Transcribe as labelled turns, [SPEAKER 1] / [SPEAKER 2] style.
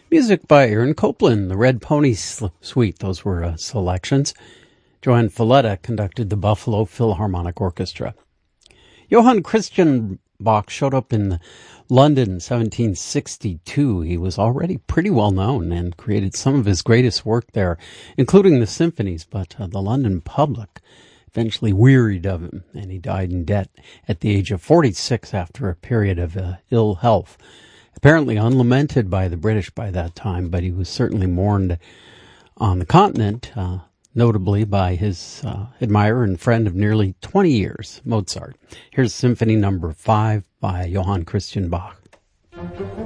[SPEAKER 1] Music by Aaron Copland, the Red Pony Suite. Those were selections. Johann Falletta conducted the Buffalo Philharmonic Orchestra. Johann Christian Bach showed up in London in 1762. He was already pretty well known and created some of his greatest work there, including the symphonies, but the London public eventually wearied of him, and he died in debt at the age of 46 after a period of ill health. Apparently unlamented by the British by that time, but he was certainly mourned on the continent, notably by his admirer and friend of nearly 20 years, Mozart. Here's Symphony Number 5 by Johann Christian Bach.